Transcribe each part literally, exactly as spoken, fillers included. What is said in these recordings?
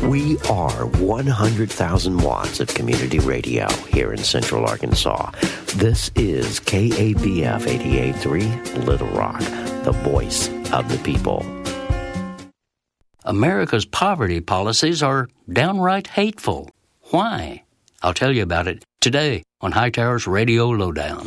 We are one hundred thousand watts of community radio here in Central Arkansas. This is K A B F eighty-eight point three Little Rock, the voice of the people. America's poverty policies are downright hateful. Why? I'll tell you about it today on Hightower's Radio Lowdown.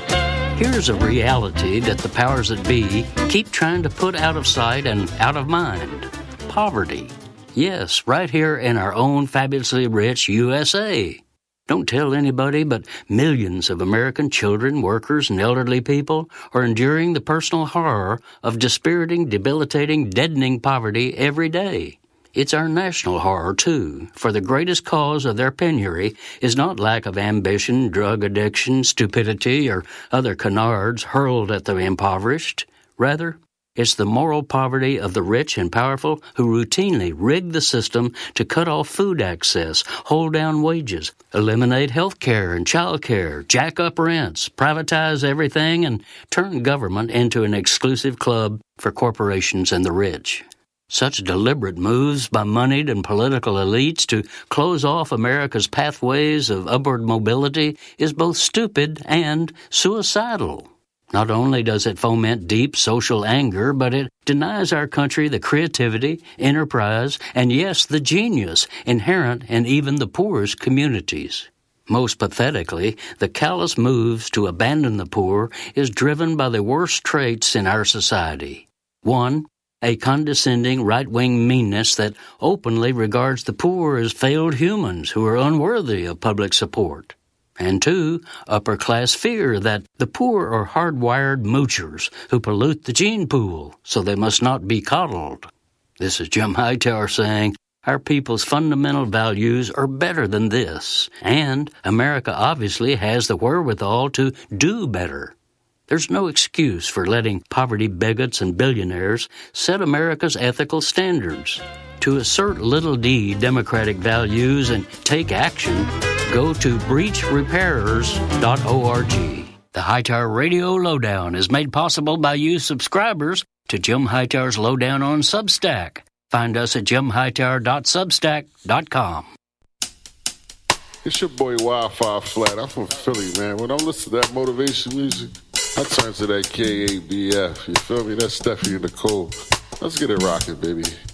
Here's a reality that the powers that be keep trying to put out of sight and out of mind. Poverty. Yes, right here in our own fabulously rich U S A. Don't tell anybody, but millions of American children, workers, and elderly people are enduring the personal horror of dispiriting, debilitating, deadening poverty every day. It's our national horror, too, for the greatest cause of their penury is not lack of ambition, drug addiction, stupidity, or other canards hurled at the impoverished. Rather, it's the moral poverty of the rich and powerful who routinely rig the system to cut off food access, hold down wages, eliminate health care and child care, jack up rents, privatize everything, and turn government into an exclusive club for corporations and the rich. Such deliberate moves by moneyed and political elites to close off America's pathways of upward mobility is both stupid and suicidal. Not only does it foment deep social anger, but it denies our country the creativity, enterprise, and yes, the genius inherent in even the poorest communities. Most pathetically, the callous moves to abandon the poor is driven by the worst traits in our society. One, a condescending right-wing meanness that openly regards the poor as failed humans who are unworthy of public support. And two, upper-class fear that the poor are hardwired moochers who pollute the gene pool, so they must not be coddled. This is Jim Hightower saying, our people's fundamental values are better than this, and America obviously has the wherewithal to do better. There's no excuse for letting poverty bigots and billionaires set America's ethical standards. To assert little d democratic values and take action, go to breach repairers dot org. The Hightower Radio Lowdown is made possible by you subscribers to Jim Hightower's Lowdown on Substack. Find us at jim hightower dot substack dot com. It's your boy Wildfire Flat. I'm from Philly, man. When I listen to that motivation music, I turn to that K A B F. You feel me? That's Steffi and Nicole. Let's get it rocking, baby.